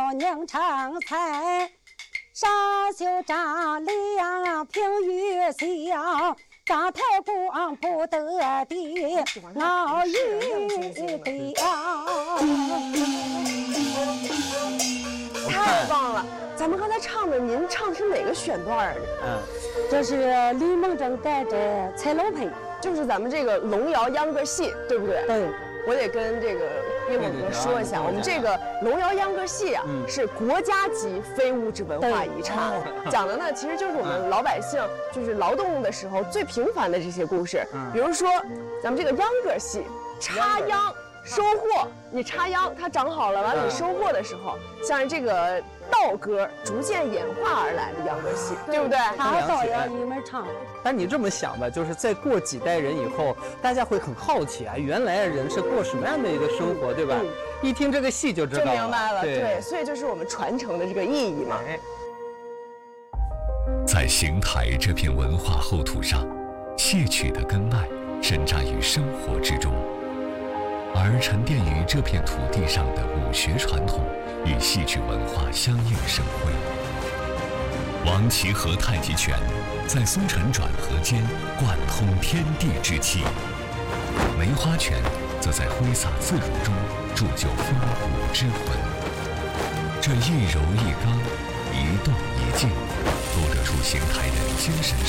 要宁成才，上修张良平于小，张太公不得的熬玉表。 太棒了！咱们刚才唱的，您唱的是哪个选段啊？ 这是吕蒙正带着彩楼盆， 就是咱们这个龙窑秧歌戏，对不对？ 对。 我得跟这个叶猛哥说一下，我们这个龙窑秧歌戏啊，是国家级非物质文化遗产，讲的呢其实就是我们老百姓就是劳动的时候最平凡的这些故事，比如说咱们这个秧歌戏，插秧。收获，你插秧，它长好了，完了你收获的时候，像是这个稻歌逐渐演化而来的秧歌戏，对不对？ 他倒要一门唱。 但你这么想吧，就是再过几代人以后，大家会很好奇啊，原来人是过什么样的一个生活，对吧？一听这个戏就知道了， 就明白了。对，所以就是我们传承的这个意义嘛。 在邢台这片文化厚土上，戏曲的根脉深扎于生活之中。而沉淀于这片土地上的武学传统与戏曲文化相映生辉。王旗和太极拳在松沉转合间贯通天地之气，梅花拳则在挥洒自如中铸就风骨之魂。这一柔一刚，一动一静，都得出邢台人精神